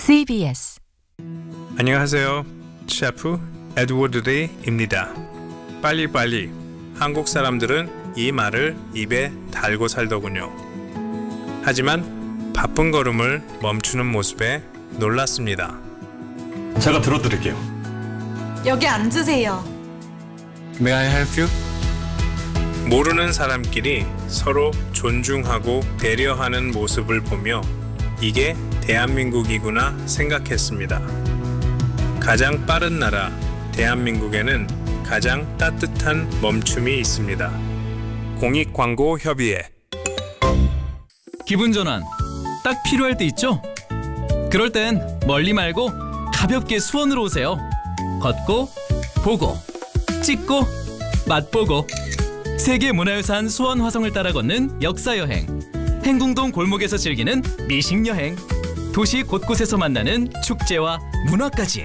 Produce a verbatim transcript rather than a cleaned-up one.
씨비에스 안녕하세요. 셰프 에드워드 리입니다. 빨리빨리. 한국 사람들은 이 말을 입에 달고 살더군요. 하지만 바쁜 걸음을 멈추는 모습에 놀랐습니다. 제가 들어드릴게요. 여기 앉으세요. May I help you? 모르는 사람끼리 서로 존중하고 배려하는 모습을 보며 이게 대한민국이구나 생각했습니다. 가장 빠른 나라 대한민국에는 가장 따뜻한 멈춤이 있습니다. 공익광고협의회. 기분 전환 딱 필요할 때 있죠? 그럴 땐 멀리 말고 가볍게 수원으로 오세요. 걷고 보고 찍고 맛보고 세계문화유산 수원 화성을 따라 걷는 역사여행, 행궁동 골목에서 즐기는 미식여행, 도시 곳곳에서 만나는 축제와 문화까지